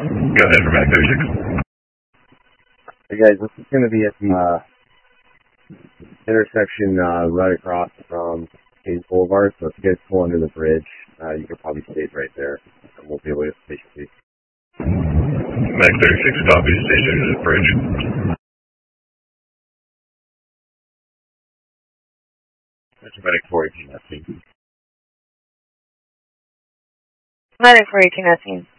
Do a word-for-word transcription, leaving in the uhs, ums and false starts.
Go ahead for Mac thirty-six. Hey guys, this is going to be at the uh, intersection uh, right across from Hayes Boulevard, so if you guys pull under the bridge, uh, you can probably stay right there, and we'll be able to station peak. Mac thirty-six, copy, station at the bridge. Medic four eighteen, that's me. Medic four eighteen, that's me.